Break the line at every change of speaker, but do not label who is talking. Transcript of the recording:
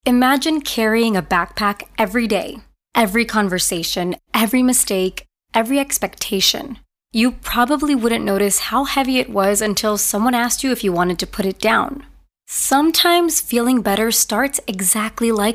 Imagine carrying a backpack every day, every conversation, every mistake, every expectation. You probably wouldn't notice how heavy it was until someone asked you if you wanted to put it down. Sometimes feeling better starts exactly like